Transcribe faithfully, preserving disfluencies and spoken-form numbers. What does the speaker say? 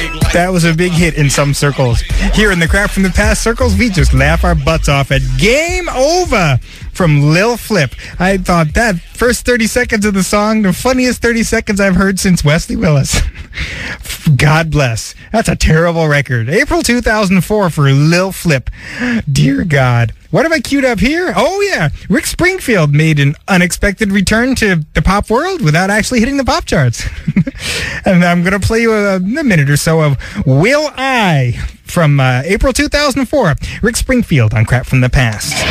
That was a big hit in some circles. Here in the Crap from the Past circles, we just laugh our butts off at Game Over from Lil Flip. I thought that first thirty seconds of the song, the funniest thirty seconds I've heard since Wesley Willis. God bless. That's a terrible record. April two thousand four for Lil Flip. Dear God. What have I queued up here? Oh, yeah. Rick Springfield made an unexpected return to the pop world without actually hitting the pop charts. And I'm going to play you a, a minute or so of Will I from uh, April two thousand four. Rick Springfield on Crap from the Past.